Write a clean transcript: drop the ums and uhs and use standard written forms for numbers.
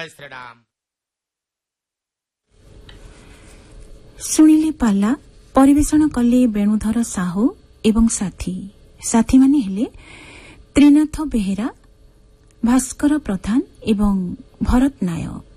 ଜୟ ଶ୍ରୀରାମ। ଶୁଣିଲେ ପାଲା ପରିବେଷଣ କଲେ ବେଣୁଧର ସାହୁ ଏବଂ ସାଥୀମାନେ ହେଲେ ତ୍ରିନାଥ ବେହେରା, ଭାସ୍କର ପ୍ରଧାନ ଏବଂ ଭରତ ନାୟକ।